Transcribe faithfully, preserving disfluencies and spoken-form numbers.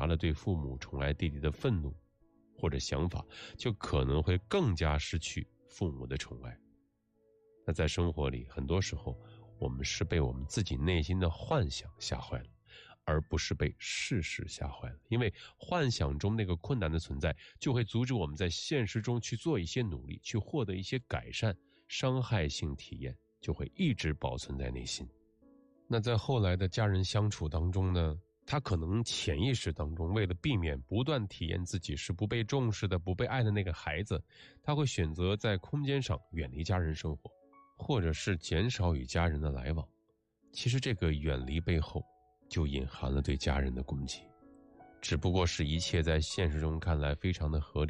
达了对父母宠爱弟弟的愤怒或者想法，就可能会更加失去父母的宠爱。那在生活里，很多时候我们是被我们自己内心的幻想吓坏了，而不是被事实吓坏了。因为幻想中那个困难的存在，就会阻止我们在现实中去做一些努力，去获得一些改善，伤害性体验就会一直保存在内心。那在后来的家人相处当中呢，他可能潜意识当中为了避免不断体验自己是不被重视的、不被爱的那个孩子，他会选择在空间上远离家人生活，或者是减少与家人的来往。其实这个远离背后就隐含了对家人的攻击，只不过是一切在现实中看来非常的合理。